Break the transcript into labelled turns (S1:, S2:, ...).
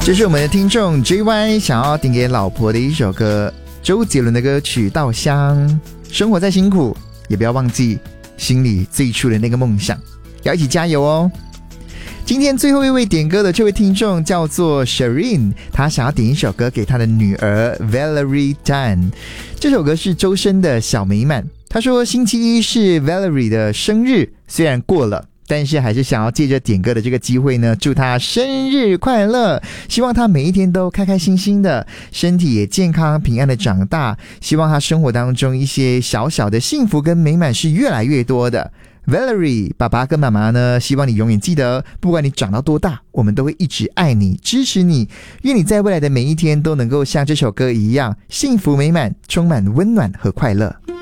S1: 这是我们的听众 JY 想要点给老婆的一首歌，周杰伦的歌曲《稻香》。生活再辛苦，也不要忘记心里最初的那个梦想，要一起加油哦。今天最后一位点歌的这位听众叫做 Shireen， 他想要点一首歌给他的女儿 Valerie Tan。 这首歌是周深的小美满。他说星期一是 Valerie 的生日，虽然过了，但是还是想要借着点歌的这个机会呢，祝她生日快乐，希望她每一天都开开心心的，身体也健康平安的长大，希望她生活当中一些小小的幸福跟美满是越来越多的。 Valerie， 爸爸跟妈妈呢，希望你永远记得，不管你长到多大，我们都会一直爱你支持你，愿你在未来的每一天都能够像这首歌一样幸福美满，充满温暖和快乐。